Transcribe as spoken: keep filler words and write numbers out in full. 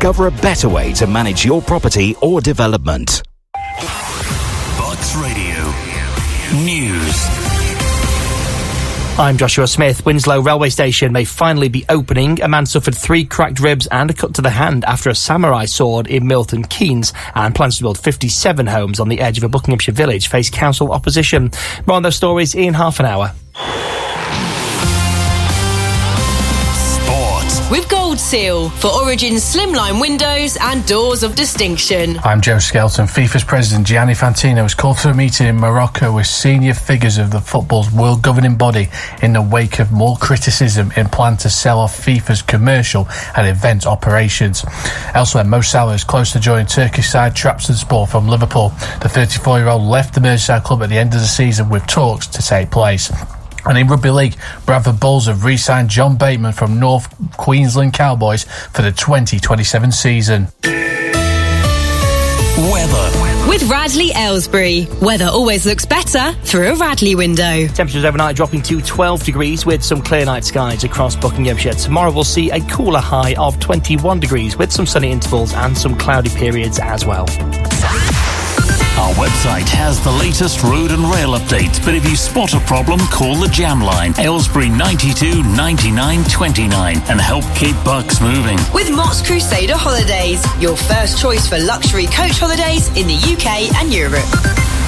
Discover a better way to manage your property or development. Bucks Radio News. I'm Joshua Smith. Winslow Railway Station may finally be opening. A man suffered three cracked ribs and a cut to the hand after a samurai sword in Milton Keynes, and plans to build fifty-seven homes on the edge of a Buckinghamshire village face council opposition. More on those stories in half an hour. With Gold Seal for Origin's slimline windows and doors of distinction. I'm Joe Skelton. FIFA's president Gianni Infantino has called for a meeting in Morocco with senior figures of the football's world governing body in the wake of more criticism in plan to sell off FIFA's commercial and event operations. Elsewhere, Mo Salah is close to joining Turkish side Trabzonspor from Liverpool. The thirty-four-year-old left the Merseyside club at the end of the season with talks to take place. And in Rugby League, Bradford Bulls have re-signed John Bateman from North Queensland Cowboys for the twenty twenty-seven season. Weather. With Radley Aylesbury. Weather always looks better through a Radley window. Temperatures overnight dropping to twelve degrees with some clear night skies across Buckinghamshire. Tomorrow we'll see a cooler high of twenty-one degrees with some sunny intervals and some cloudy periods as well. Our website has the latest road and rail updates, but if you spot a problem, call the Jam Line, Aylesbury ninety-two ninety-nine twenty-nine, and help keep Bucks moving. With Mott's Crusader Holidays, your first choice for luxury coach holidays in the U K and Europe.